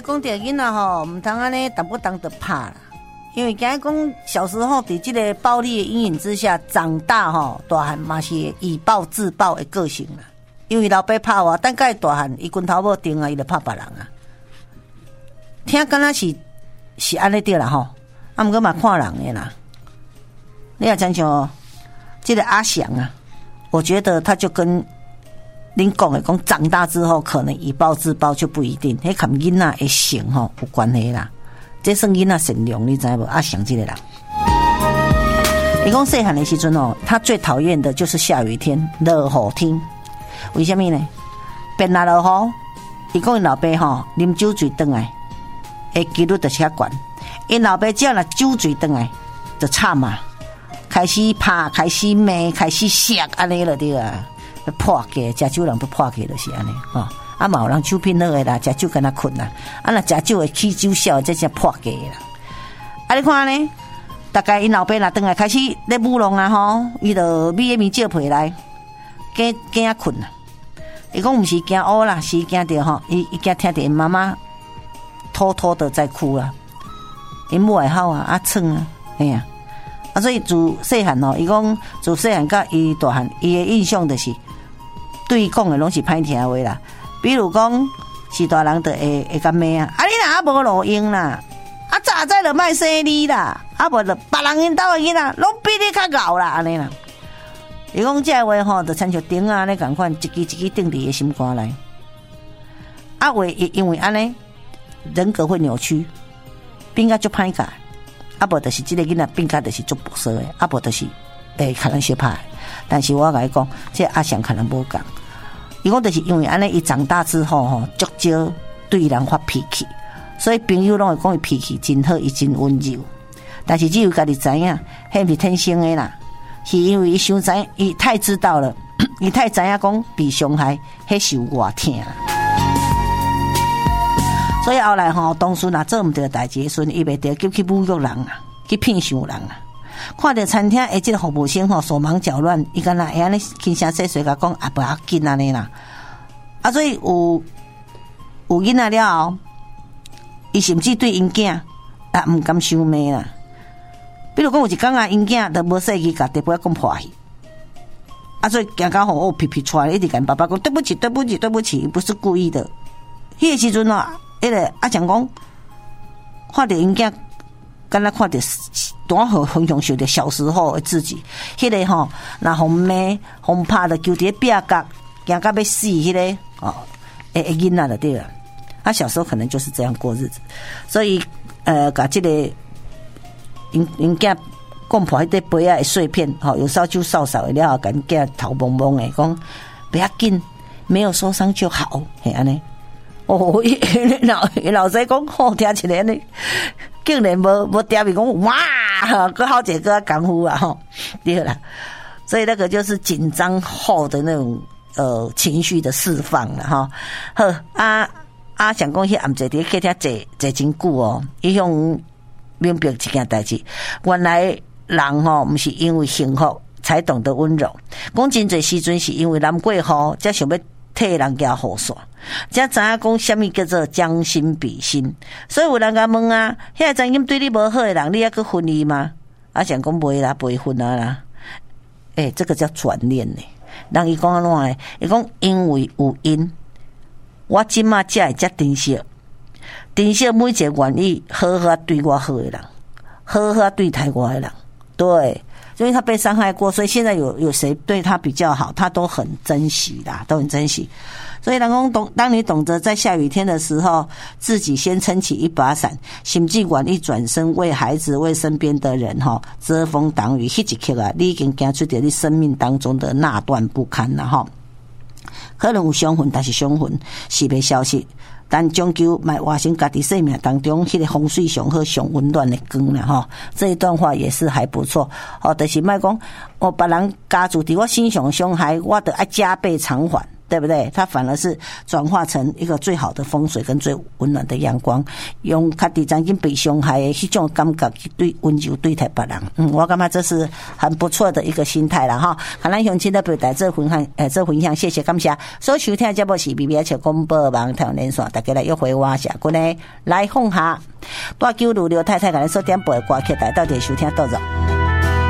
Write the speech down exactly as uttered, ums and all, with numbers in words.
讲到囡仔吼，唔通安尼动不动就拍啦，因为今日讲小时候伫这个暴力的阴影之下长大吼，大汉嘛是以暴制暴的个性啦。因为老爸拍我，等下大汉伊拳头无定啊，伊就拍别人啊。听敢若是是安尼对啦吼，啊，毋过嘛看人的啦。你也讲像这个阿翔啊，我觉得他就跟恁讲的讲，长大之后可能以暴制暴就不一定，迄跟囡仔的性吼有关系啦。这算囡仔善良，你知无？阿翔这个人，伊讲细汉的时阵哦，他最讨厌的就是下雨天、落雨天。为什么呢？变来落雨，伊讲因老爸吼啉酒醉转来，诶几率就是较悬。因老爸只要若酒醉转来，就惨嘛，开始拍，开始骂，开始摔，安尼了对啊，破戒，食酒人不破戒就是安尼吼。啊，嘛有人酒品好诶啦，食酒跟他困啦。啊，若食酒会起酒痟，这才破戒啦。啊，你看呢？大概因老爸若转来开始咧舞弄啊吼，伊就咪咪照皮来。惊惊啊困啦！伊讲毋是惊乌啦，是惊着吼，伊伊惊听着因妈妈偷偷的在哭啦。因母会好啊，啊蹭啊，哎呀，啊所以自细汉吼，伊讲自细汉甲伊大汉，伊的印象就是对伊讲的拢是歹听话啦。比如讲是大人的会会甲骂啊，啊你若啊无路用啦，啊早知就莫生你啦，啊无就别人因兜的囡仔拢比你较敖啦，安尼啦。伊讲这话吼，就亲像钉啊，咧共款一支一支钉伫伊心肝内。啊，为因为安尼人格会扭曲，变甲足歹教，啊无就是即个囡仔变甲就是足不舍的，啊无就是会可能小歹。但是我甲伊讲，这阿翔可能无共。伊讲就是因为安尼，伊长大之后吼，足少对人发脾气，所以朋友拢会讲伊脾气真好，伊真温柔。但是只有家己知影，迄毋是天生的啦。是因为伊想知，伊太知道了，伊太知影讲被伤害，迄受偌疼。所以后来吼，当时若做毋对代志时，伊袂得叫去侮辱人啊，去骗伤人啊。看到餐厅诶，即个服务生吼手忙脚乱，伊敢若会安尼轻声细碎甲讲啊，不要紧安尼啦。啊，所以有有囡仔了后，伊甚至对因囝啊毋敢伤骂啦。比如讲有一天啊，因囝都无说伊甲地不要讲破去，啊，所以行到吼哦皮皮出来，一直跟爸爸讲对不起，对不起，对不起，不是故意的。迄个时阵哦，迄个阿强讲，看到因囝，敢若看到多好很享受的小时候的自己，迄、那个吼，那红骂红拍的，就伫壁角，行到要死，迄、那个哦，诶诶囡仔就对了。他小时候可能就是这样过日子，所以呃，甲这个。因因囝讲破迄块杯仔的碎片，吼，有烧酒烧烧的了后，甲因囝头蒙蒙的讲不要紧，没有受伤就好，嘿安尼。哦，老老师讲好听起来呢，竟然无无点名讲哇，个好几个功夫啊吼，对啦。所以那个就是紧张后的那种呃情绪的释放了哈。好啊啊，想讲迄暗坐伫客厅坐坐真久哦，伊向。明白一件代志，原来人吼毋是因为幸福才懂得温柔。讲真侪时阵是因为难过雨，才想要替人家雨伞，才知影讲什么叫做将心比心。所以有人甲问啊，迄个曾经对你无好的人，你还去分伊吗？啊，想讲袂啦，袂分啊啦。诶、欸，这个叫转念呢。人伊讲安怎诶？伊讲因为有因，我即马才会遮珍惜。珍惜每一个愿意好好对我好的人，好好对待我的人，对，因为他被伤害过，所以现在有有谁对他比较好，他都很珍惜啦，都很珍惜。所以人讲懂，当你懂得在下雨天的时候，自己先撑起一把伞，甚至愿意转身为孩子、为身边的人哈遮风挡雨，迄一刻啊，你已经走出掉你生命当中的那段不堪了哈。可能有伤痕，但是伤痕是袂消失。但终究卖活成家己生命当中迄个风水上好、上温暖的光啦吼。这一段话也是还不错哦，就是卖讲我别人加注伫我身上伤害，我得爱加倍偿还。 对不对？它反而是转化成一个最好的风水跟最温暖的阳光，用家己曾经被伤害的迄种感觉去对温柔对待别人。嗯，我感觉这是很不错的一个心态了哈。看咱乡亲的表达这分享，诶，这分享，谢谢感谢。所收听节目是 B B H 广播网台湾连线，大家来约会我社群呢来放下。大九六六太太甲咱所点播的歌曲，大家到底收听到着？